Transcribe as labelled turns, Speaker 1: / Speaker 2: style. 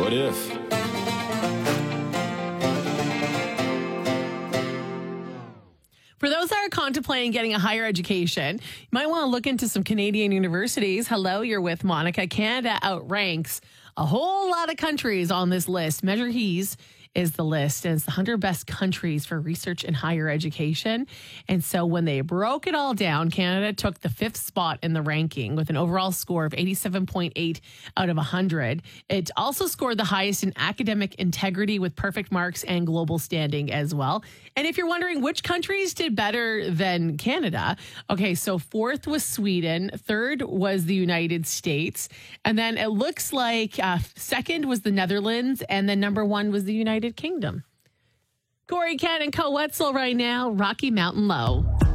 Speaker 1: What if?
Speaker 2: For those that are contemplating getting a higher education, you might want to look into some Canadian universities. Hello, you're with Monica. Canada outranks a whole lot of countries on this list. Measure He's is the list, and it's the 100 best countries for research in higher education. And so when they broke it all down, Canada took the 5th spot in the ranking with an overall score of 87.8 out of 100. It also scored the highest in academic integrity with perfect marks and global standing as well. And if you're wondering which countries did better than Canada, okay, so 4th was Sweden, 3rd was the United States, and then it looks like 2nd was the Netherlands, and then number 1 was the United Kingdom. Corey, Ken, and Co Wetzel right now, Rocky Mountain Low.